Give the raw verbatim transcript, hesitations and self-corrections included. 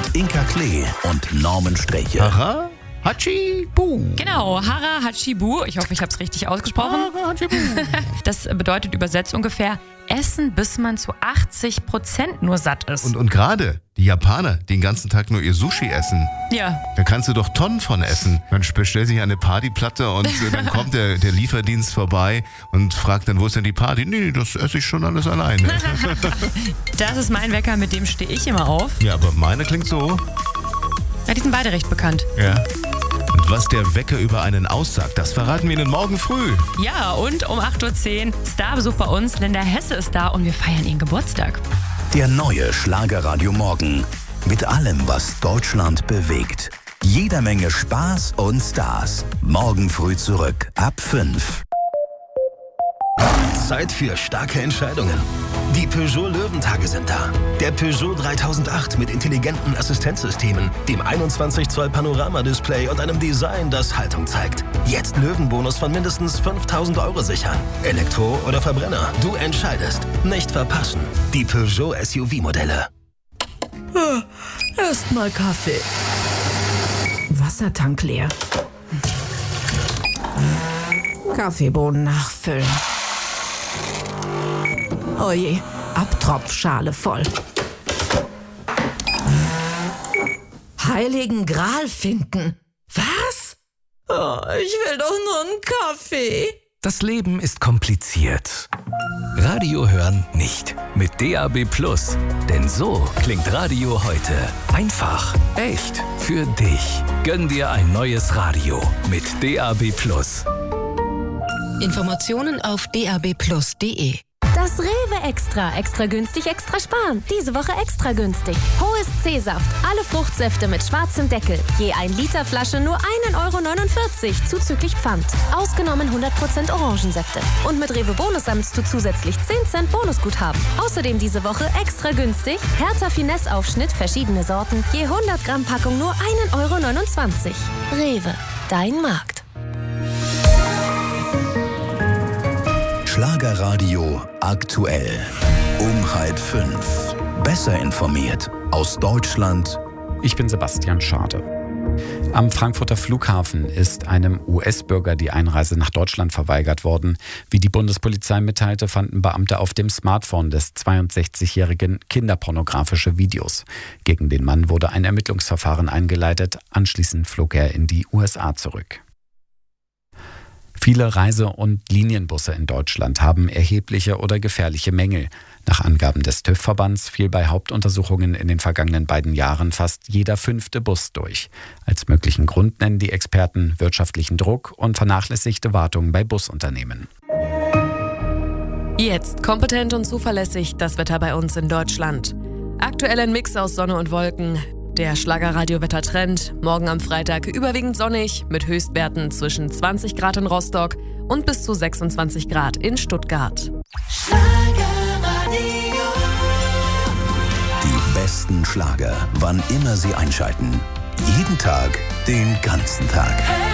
Inka Klee und Norman Sträche. Aha. Hatschi-Bu. Genau, Hara Hatschi-Bu. Ich hoffe, ich habe es richtig ausgesprochen. Hara Hatschi-Bu. Das bedeutet übersetzt ungefähr Essen, bis man zu achtzig Prozent nur satt ist. Und, und gerade die Japaner, die den ganzen Tag nur ihr Sushi essen. Ja. Da kannst du doch Tonnen von essen. Man bestellt sich eine Partyplatte und dann kommt der, der Lieferdienst vorbei und fragt dann, wo ist denn die Party? Nee, das esse ich schon alles alleine. Das ist mein Wecker, mit dem stehe ich immer auf. Ja, aber meine klingt so. Ja, die sind beide recht bekannt. Ja. Und was der Wecker über einen aussagt, das verraten wir Ihnen morgen früh. Ja, und um acht Uhr zehn Starbesuch bei uns. Linda Hesse ist da und wir feiern ihren Geburtstag. Der neue Schlagerradio Morgen. Mit allem, was Deutschland bewegt. Jeder Menge Spaß und Stars. Morgen früh zurück ab fünf. Zeit für starke Entscheidungen. Die Peugeot Löwentage sind da. Der Peugeot dreitausendacht mit intelligenten Assistenzsystemen, dem einundzwanzig Zoll Panoramadisplay und einem Design, das Haltung zeigt. Jetzt Löwenbonus von mindestens fünftausend Euro sichern. Elektro oder Verbrenner, du entscheidest. Nicht verpassen. Die Peugeot S U V-Modelle. Erstmal Kaffee. Wassertank leer. Kaffeebohnen nachfüllen. Oje, Abtropfschale voll. Heiligen Gral finden. Was? Oh, ich will doch nur einen Kaffee. Das Leben ist kompliziert. Radio hören nicht. Mit D A B Plus. Denn so klingt Radio heute. Einfach, echt, für dich. Gönn dir ein neues Radio mit D A B Plus. Informationen auf d a b plus punkt d e. Das Rewe Extra. Extra günstig, extra sparen. Diese Woche extra günstig. Hohes C-Saft. Alle Fruchtsäfte mit schwarzem Deckel. Je ein Liter Flasche nur ein Euro neunundvierzig zuzüglich Pfand. Ausgenommen hundert Prozent Orangensäfte. Und mit Rewe Bonus sammelst du zusätzlich zehn Cent Bonusguthaben. Außerdem diese Woche extra günstig. Hertha Finesse Aufschnitt, verschiedene Sorten. Je hundert Gramm Packung nur ein Euro neunundzwanzig. Rewe. Dein Markt. Schlagerradio aktuell. Um halb fünf. Besser informiert aus Deutschland. Ich bin Sebastian Schade. Am Frankfurter Flughafen ist einem U S-Bürger die Einreise nach Deutschland verweigert worden. Wie die Bundespolizei mitteilte, fanden Beamte auf dem Smartphone des zweiundsechzigjährigen kinderpornografische Videos. Gegen den Mann wurde ein Ermittlungsverfahren eingeleitet. Anschließend flog er in die U S A zurück. Viele Reise- und Linienbusse in Deutschland haben erhebliche oder gefährliche Mängel. Nach Angaben des TÜV-Verbands fiel bei Hauptuntersuchungen in den vergangenen beiden Jahren fast jeder fünfte Bus durch. Als möglichen Grund nennen die Experten wirtschaftlichen Druck und vernachlässigte Wartung bei Busunternehmen. Jetzt kompetent und zuverlässig das Wetter bei uns in Deutschland. Aktuell ein Mix aus Sonne und Wolken. Der Schlagerradio-Wettertrend. Morgen am Freitag überwiegend sonnig mit Höchstwerten zwischen zwanzig Grad in Rostock und bis zu sechsundzwanzig Grad in Stuttgart. Die besten Schlager, wann immer Sie einschalten. Jeden Tag, den ganzen Tag.